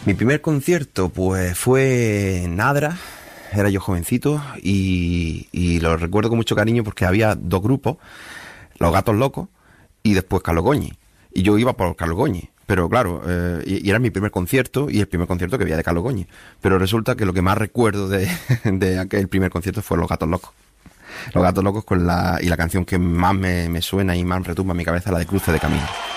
Mi primer concierto, pues, fue en Adra. Era yo jovencito y lo recuerdo con mucho cariño porque había dos grupos, Los Gatos Locos y después Carlos Goñi. Y yo iba por Carlos Goñi. Pero claro, y era mi primer concierto y el primer concierto que veía de Carlos Goñi. Pero resulta que lo que más recuerdo de aquel primer concierto fue Los Gatos Locos. Los Gatos Locos y la canción que más me suena y más retumba en mi cabeza, la de Cruce de Camino.